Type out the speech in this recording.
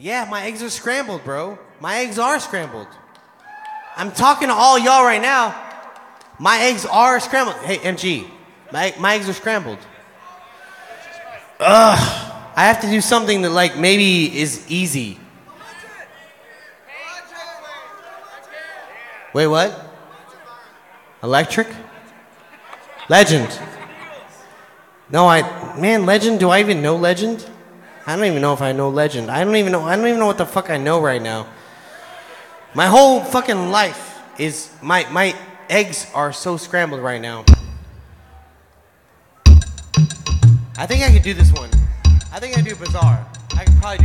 Yeah, my eggs are scrambled, bro. My eggs are scrambled. I'm talking to all y'all right now. My eggs are scrambled. Hey, MG, my eggs are scrambled. Ugh. I have to do something that like maybe is easy. Wait, what? Electric? Legend. No, Legend, do I even know Legend? I don't even know if I know Legend. I don't even know what the fuck I know right now. My whole fucking life is, my eggs are so scrambled right now. I think I could do this one. I think I could do Bizarre. I could probably do